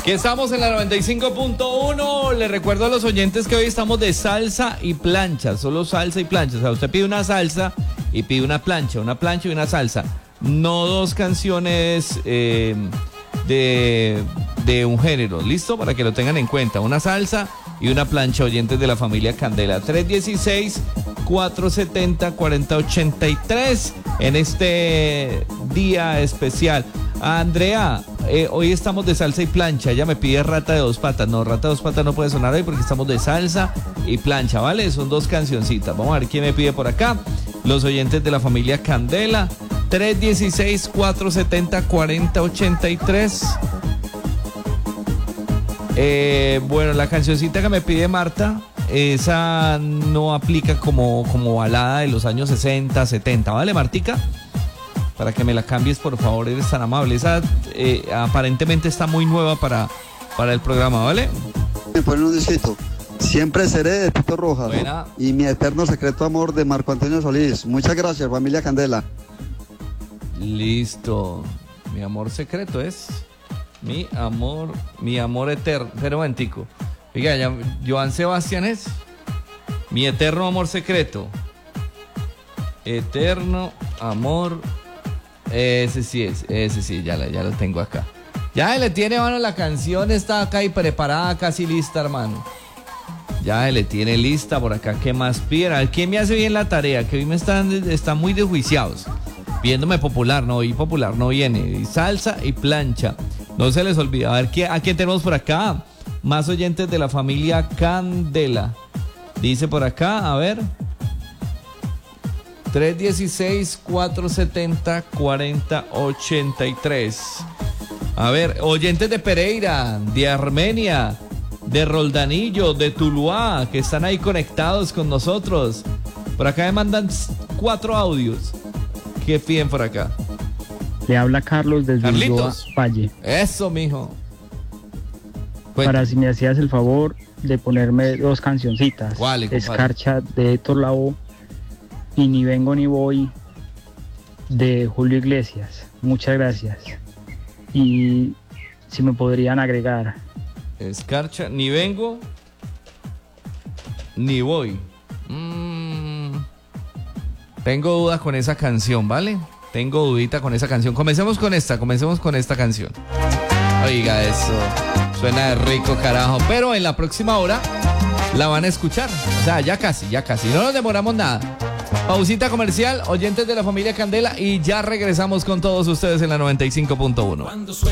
Que estamos en la 95.1. Le recuerdo a los oyentes que hoy estamos de salsa y plancha, solo salsa y plancha. O sea, usted pide una salsa y pide una plancha y una salsa. No dos canciones de un género. ¿Listo? Para que lo tengan en cuenta. Una salsa y una plancha, oyentes de la familia Candela. 316-470-4083 en este día especial. Andrea, hoy estamos de salsa y plancha. Ella me pide Rata de Dos Patas. No, Rata de Dos Patas no puede sonar hoy porque estamos de salsa y plancha, ¿vale? Son dos cancioncitas. Vamos a ver quién me pide por acá. Los oyentes de la familia Candela. 316-470-4083. Bueno, la cancioncita que me pide Marta, esa no aplica como balada de los años 60, 70, ¿vale, Martica? Para que me la cambies, por favor, eres tan amable. Esa aparentemente está muy nueva para el programa, ¿vale? Me ponen un disquito. Siempre seré de Tito Rojas. Buena. Y mi eterno secreto amor de Marco Antonio Solís. Muchas gracias, familia Candela. Listo. Mi amor secreto es mi amor eterno. Pero un momentico. Oiga, Joan Sebastián es mi eterno amor secreto. Eterno amor. Ese sí, ya lo tengo acá. Ya le tiene, mano, la canción está acá y preparada, casi lista, hermano. Ya le tiene lista por acá. ¿Qué más piden? A ver, ¿quién me hace bien la tarea? Que hoy están muy desjuiciados. Viéndome popular, no, hoy popular no viene. Y salsa y plancha. No se les olvida. A ver, ¿a quién tenemos por acá? Más oyentes de la familia Candela. Dice por acá, a ver. 316-470-4083. A ver, oyentes de Pereira, de Armenia, de Roldanillo, de Tuluá, que están ahí conectados con nosotros. Por acá me mandan 4 audios. ¿Qué piden por acá? Le habla Carlos desde Ulloa Valle. Eso, mijo. Para si me hacías el favor de ponerme 2 cancioncitas. ¿Cuál? Escarcha de Héctor Lavoe y Ni Vengo Ni Voy de Julio Iglesias. Muchas gracias. Y si me podrían agregar Escarcha, Ni Vengo Ni Voy. Tengo dudas con esa canción, ¿vale? Tengo dudita con esa canción. Comencemos con esta canción. Oiga, eso suena de rico, carajo. Pero en la próxima hora la van a escuchar. O sea, ya casi. No nos demoramos nada. Pausita comercial, oyentes de la familia Candela, y ya regresamos con todos ustedes en la 95.1.